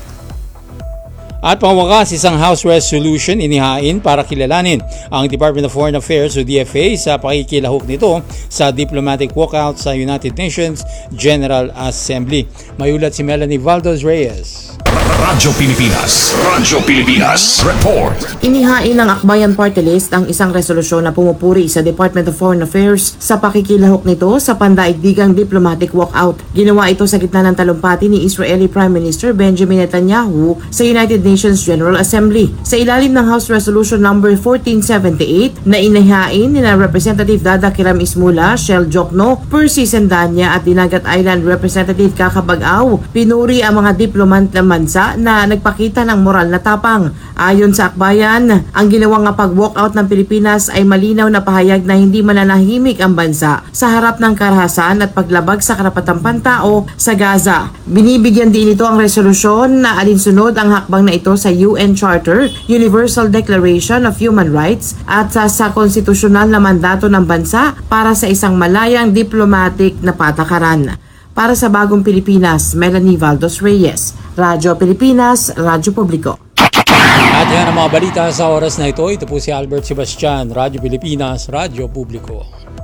At pangwakas, isang House resolution inihain para kilalanin ang Department of Foreign Affairs o D F A sa pakikilahok nito sa diplomatic walkout sa United Nations General Assembly. May ulat si Melanie Valdez Reyes. Radyo Pilipinas, Radyo Pilipinas, Report. Inihain ng Akbayan Party List ang isang resolusyon na pumupuri sa Department of Foreign Affairs sa pakikilahok nito sa pandaigdigang diplomatic walkout. Ginawa ito sa gitna ng talumpati ni Israeli Prime Minister Benjamin Netanyahu sa United Nations General Assembly. Sa ilalim ng House Resolution number fourteen seventy-eight na inihain ni na Representative Dada Kiram Ismula, Shell Jokno, Percy Sendanya at Dinagat Island Representative Kakabag-aw, pinuri ang mga diplomat ng bansa na nagpakita ng moral na tapang. Ayon sa akbayan, ang ginawang pag-walkout ng Pilipinas ay malinaw na pahayag na hindi mananahimik ang bansa sa harap ng karahasan at paglabag sa karapatang pantao sa Gaza. Binibigyan din ito ang resolusyon na alinsunod ang hakbang na ito sa U N Charter, Universal Declaration of Human Rights at sa, sa konstitusyonal na mandato ng bansa para sa isang malayang diplomatic na patakaran. Para sa Bagong Pilipinas, Melanie Valdez Reyes, Radyo Pilipinas, Radyo Publiko. At yan ang mga balita sa oras na ito. Ito po si Albert Sebastian, Radyo Pilipinas, Radyo Publiko.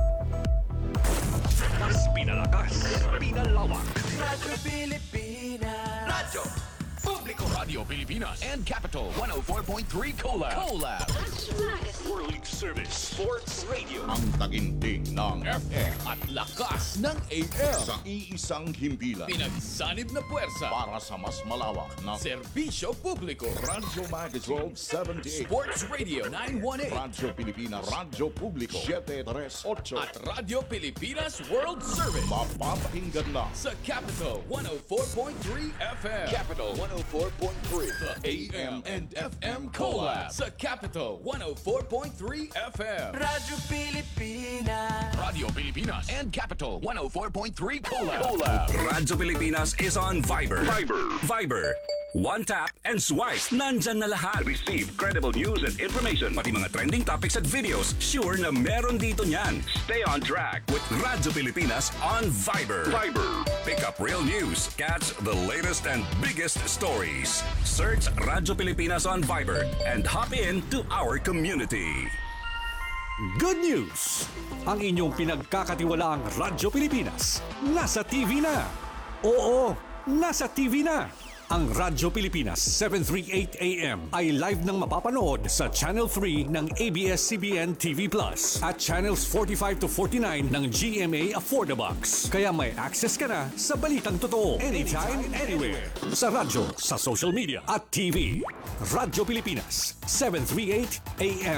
Mas pinalakas, pinalawak. Radyo Pilipinas, Radyo Publiko, Radyo Pilipinas, and Capital one oh four point three Collab. Collab. World Service Sports Radio. Ang taginting ng F M at lakas ng A M. sa iisang himpilan Pinagsanib na puwersa para sa mas malawak na serbisyo publiko. Radyo Magazine seventy-eight, Sports Radio nine one eight Radyo Pilipinas, Radyo Publiko seven three eight at Radyo Pilipinas World Service. mapapakinggan na Sa Capital one oh four point three F M. Capital one oh four point three. The A M and F M Collab. Sa Capital one oh four point three F M. Radyo Pilipinas. Radio Pilipinas and Capital one oh four point three Collab. Collab. Radyo Pilipinas is on Viber. Viber. Viber. One tap and swipe. Nandyan na lahat. Receive credible news and information. Pati mga trending topics at videos. Sure na meron dito niyan. Stay on track with Radyo Pilipinas on Viber. Viber. Pick up real news. Catch the latest and biggest stories. Search Radyo Pilipinas on Viber and hop in to our community. Good news! Ang inyong pinagkakatiwalaang Radyo Pilipinas nasa T V na. Oo, nasa T V na. Ang Radyo Pilipinas seven thirty-eight A M ay live nang mapapanood sa Channel three ng A B S C B N T V Plus at Channels forty-five to forty-nine ng G M A Affordabox. Kaya may access ka na sa balitang totoo anytime, anywhere. Sa radyo, sa social media at T V. Radyo Pilipinas seven thirty-eight A M.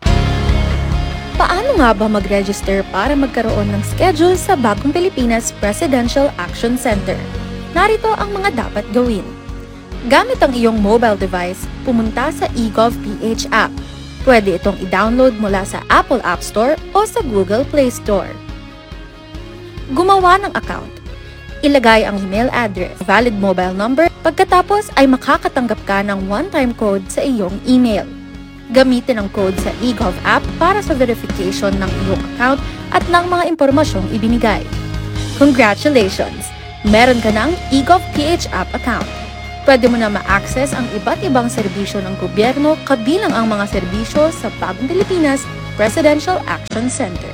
Paano nga ba mag-register para magkaroon ng schedule sa Bagong Pilipinas Presidential Action Center? Narito ang mga dapat gawin. Gamit ang iyong mobile device, pumunta sa eGovPH app. Pwede itong i-download mula sa Apple App Store o sa Google Play Store. Gumawa ng account. Ilagay ang email address, valid mobile number, pagkatapos ay makakatanggap ka ng one-time code sa iyong email. Gamitin ang code sa eGov app para sa verification ng iyong account at ng mga impormasyong ibinigay. Congratulations! Meron ka ng eGov P H app account. Pwede mo na ma-access ang iba't ibang serbisyo ng gobyerno kabilang ang mga serbisyo sa Bagong Pilipinas Presidential Action Center.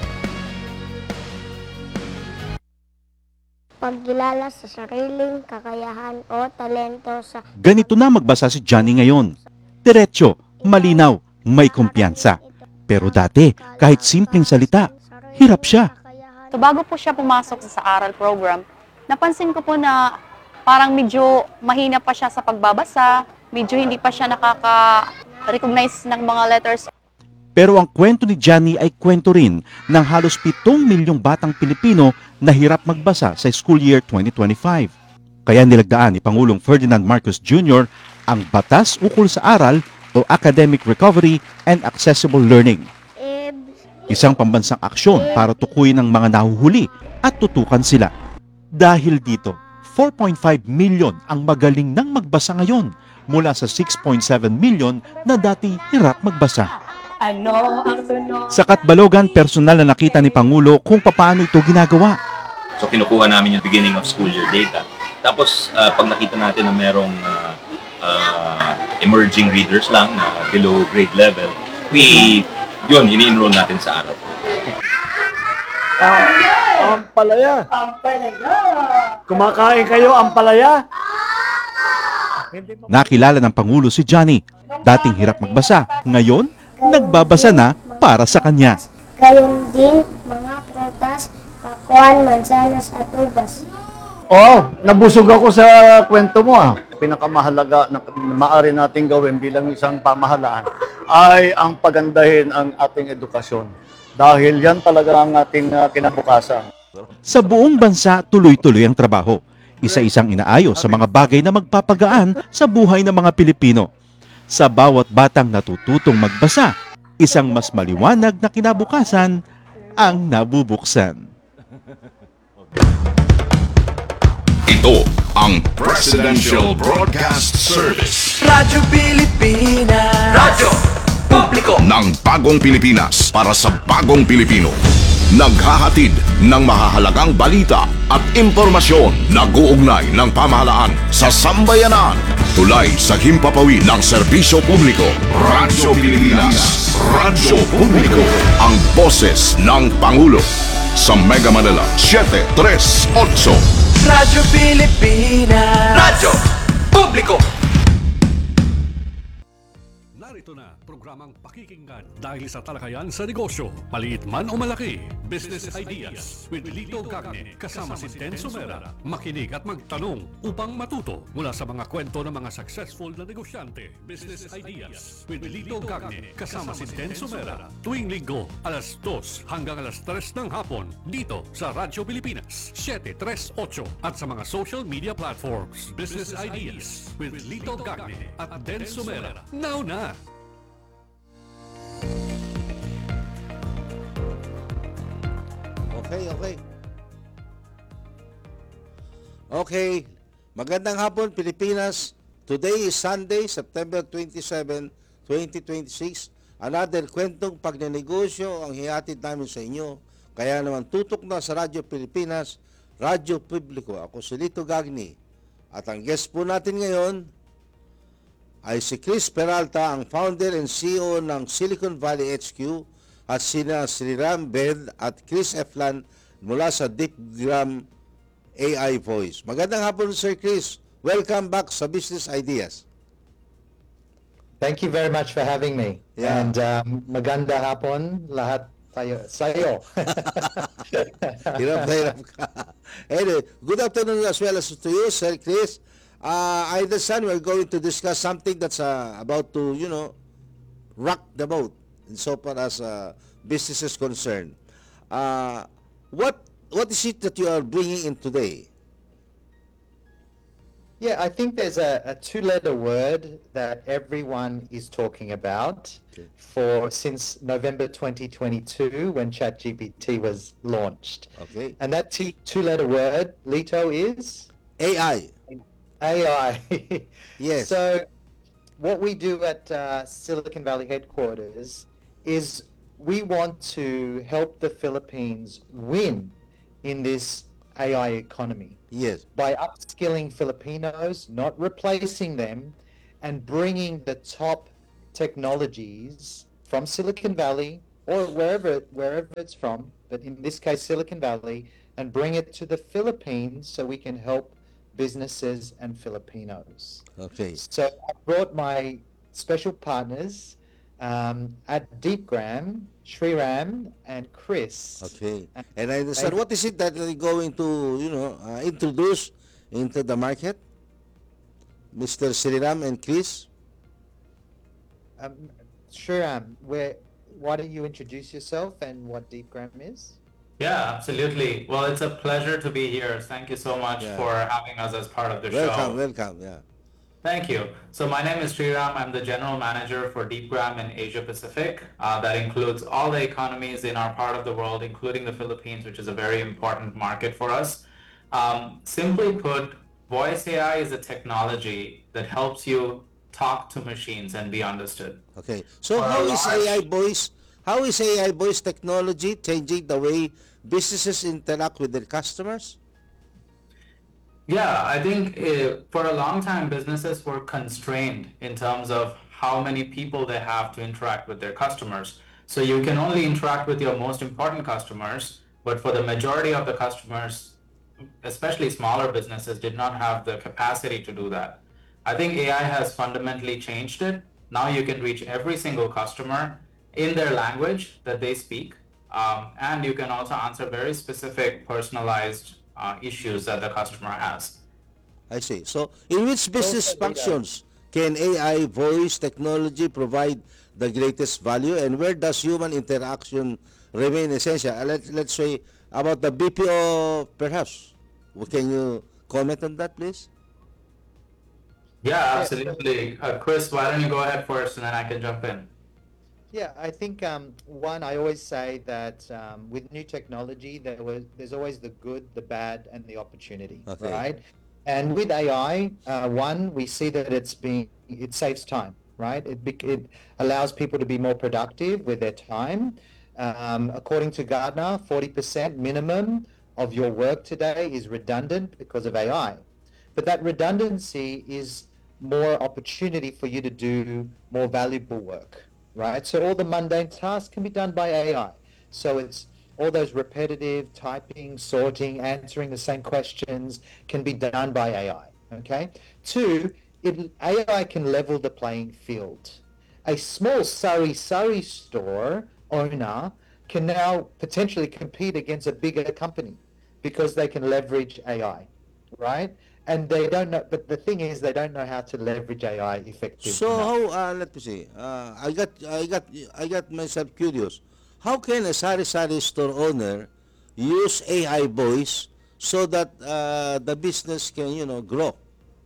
Pagkilala sa sariling kakayahan o talento sa... Ganito na magbasa si Johnny ngayon. Diretso, malinaw, may kumpiyansa. Pero dati, kahit simpleng salita, hirap siya. So bago po siya pumasok sa aral program, napansin ko po na parang medyo mahina pa siya sa pagbabasa, medyo hindi pa siya nakaka-recognize ng mga letters. Pero ang kwento ni Johnny ay kwento rin ng halos pitong milyong batang Pilipino na hirap magbasa sa school year twenty twenty-five. Kaya nilagdaan ni Pangulong Ferdinand Marcos Junior ang Batas Ukol sa Aral o Academic Recovery and Accessible Learning. Isang pambansang aksyon para tukuyin ang mga nahuhuli at tutukan sila. Dahil dito, four point five million ang magaling nang magbasa ngayon mula sa six point seven million na dati hirap magbasa. Ano ang tunog? Sa Katbalogan, personal na nakita ni Pangulo kung paano ito ginagawa. So kinukuha namin yung beginning of school year data. Tapos uh, pag nakita natin na merong uh, uh, emerging readers lang na below grade level, we, yun, ini-enroll natin sa araw. Ang palaya. Kumakain kayo ang palaya? Nakilala ng Pangulo si Johnny. Dating hirap magbasa, ngayon nagbabasa na para sa kanya. Gayon din mga prutas, pakuan, mansanas at ubas. Oh, nabusog ako sa kwento mo ah. Pinakamahalaga na maaari nating gawin bilang isang pamahalaan ay ang pagandahin ang ating edukasyon. Dahil yan talaga ang ating uh, kinabukasan. Sa buong bansa, tuloy-tuloy ang trabaho. Isa-isang inaayos sa mga bagay na magpapagaan sa buhay ng mga Pilipino. Sa bawat batang natututong magbasa, isang mas maliwanag na kinabukasan ang nabubuksan. Ito ang Presidential Broadcast Service. Radyo Pilipinas. Radyo Publiko ng Bagong Pilipinas para sa Bagong Pilipino. Naghahatid ng mahahalagang balita at impormasyon na guugnay ng pamahalaan sa sambayanan. Tulay sa himpapawid ng serbisyo publiko. Radyo Pilipinas. Radyo Publiko. Ang boses ng Pangulo. Sa Mega Manila, seven three eight. Radyo Pilipinas. Radyo Publiko. Narito na programang pakikinggan dahil sa talakayan sa negosyo, maliit man o malaki, Business Ideas with Lito Gagne kasama si Den Sumera. Makinig at magtanong upang matuto mula sa mga kwento ng mga successful na negosyante. Business Ideas with Lito Gagne kasama si Den Sumera. Tuwing linggo, alas dos hanggang alas tres ng hapon dito sa Radyo Pilipinas, seven three eight at sa mga social media platforms. Business Ideas with Lito Gagne at Den Sumera. Now na! Okay, okay. Okay. Magandang hapon, Pilipinas. Today is Sunday, September twenty-seventh, twenty twenty-six. Another kwentong pagnenegosyo ang hihatid namin sa inyo. Kaya naman tutok na sa Radyo Pilipinas, Radyo Publiko. Ako si Lito Gagne. At ang guest po natin ngayon ay si Chris Peralta, ang founder and C E O ng Silicon Valley H Q, at sina Sriram Ved at Chris Eflan mula sa DeepGram A I Voice. Magandang hapon, Sir Chris. Welcome back sa Business Ideas. Thank you very much for having me. Yeah. And um, maganda hapon lahat tayo sa'yo. Hirap na hirap ka. Anyway, good afternoon as well as to you, Sir Chris. Uh, I understand we're going to discuss something that's uh, about to, you know, rock the boat in so far as uh, business is concerned. Uh, what what is it that you are bringing in today? Yeah, I think there's a, a two-letter word that everyone is talking about for since November twenty twenty-two when ChatGPT was launched. Okay. And that t- two-letter word, Lito, is A I. A I. Yes. So what we do at uh, Silicon Valley headquarters is we want to help the Philippines win in this A I economy. Yes. By upskilling Filipinos, not replacing them, and bringing the top technologies from Silicon Valley or wherever wherever it's from, but in this case Silicon Valley, and bring it to the Philippines so we can help businesses and Filipinos. Okay. So I brought my special partners um, at DeepGram, Sriram, and Chris. Okay. And I understand, what is it that they're going to, you know, uh, introduce into the market? Mister Sriram and Chris? Um, Sriram, where, why don't you introduce yourself and what DeepGram is? Yeah, absolutely. Well, it's a pleasure to be here. Thank you so much Yeah. for having us as part of the Welcome, show. welcome, yeah. Thank you. So my name is Sriram. I'm the general manager for DeepGram in Asia Pacific. Uh, that includes all the economies in our part of the world, including the Philippines, which is a very important market for us. Um, simply put, voice A I is a technology that helps you talk to machines and be understood. Okay. So For a how is large- A I voice, how is A I voice technology changing the way businesses interact with their customers? Yeah, I think uh, for a long time, businesses were constrained in terms of how many people they have to interact with their customers. So you can only interact with your most important customers, but for the majority of the customers, especially smaller businesses, did not have the capacity to do that. I think A I has fundamentally changed it. Now you can reach every single customer in their language that they speak, um, and you can also answer very specific, personalized uh, issues that the customer has. I see. So in which business functions can A I voice technology provide the greatest value, and where does human interaction remain essential? Uh, Let, let's say about the B P O perhaps. Well, can you comment on that, please? Yeah, absolutely. Uh, Chris, why don't you go ahead first and then I can jump in. Yeah, I think um, one, I always say that um, with new technology, there was there's always the good, the bad, and the opportunity, Okay. right? And with A I, uh, one, we see that it's being it saves time, right? It bec- it allows people to be more productive with their time. Um, according to Gartner, forty percent minimum of your work today is redundant because of A I. But that redundancy is more opportunity for you to do more valuable work, right? So all the mundane tasks can be done by A I. So it's all those repetitive typing, sorting, answering the same questions can be done by A I, okay? Two, it, A I can level the playing field. A small Surrey Surrey store owner can now potentially compete against a bigger company because they can leverage A I, right? And they don't know, but the thing is, they don't know how to leverage A I effectively. So how? Uh, let me see. Uh, I got, I got, I got myself curious. How can a sari sari store owner use A I voice so that uh, the business can, you know, grow?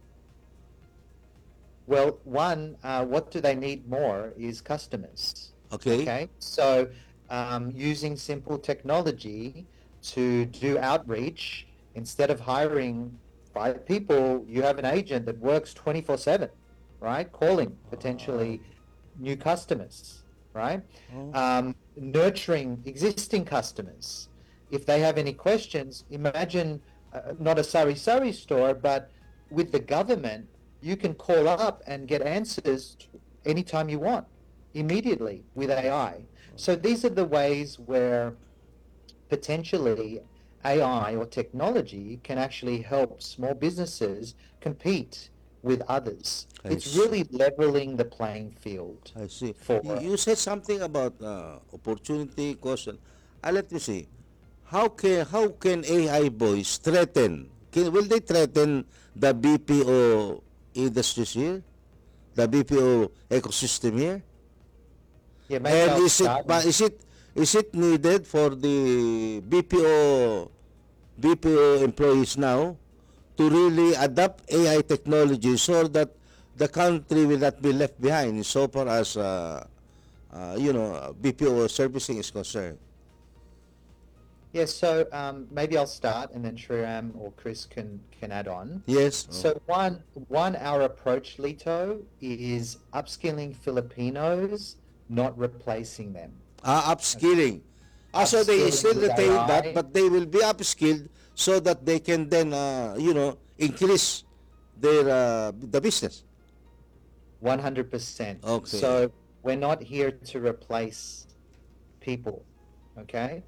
Well, one, uh, what do they need more is customers. Okay. Okay. So um, using simple technology to do outreach, instead of hiring five people, you have an agent that works twenty-four seven, right? Calling potentially new customers, right? Um, nurturing existing customers. If they have any questions, imagine uh, not a Surrey Surrey store, but with the government, you can call up and get answers anytime you want, immediately with A I. So these are the ways where potentially A I or technology can actually help small businesses compete with others. I It's see. really leveling the playing field. I see. For You, you said something about uh, opportunity, cost. and- Uh, let me see. How can how can A I voice threaten? Can, will they threaten the B P O industries here, the B P O ecosystem here? Yeah, maybe And I'll is it start but with- is it is it needed for the B P O B P O employees now to really adopt A I technology so that the country will not be left behind so far as uh, uh, you know, B P O servicing is concerned. Yes, so um, maybe I'll start, and then Shriram or Chris can can add on. Yes. So one one our approach, Lito, is upskilling Filipinos, not replacing them. Ah, upskilling. Ah, so they Upskilling still with retain A I. that, but they will be upskilled so that they can then, uh, you know, increase their uh, the business. One hundred percent. Okay. So we're not here to replace people. Okay.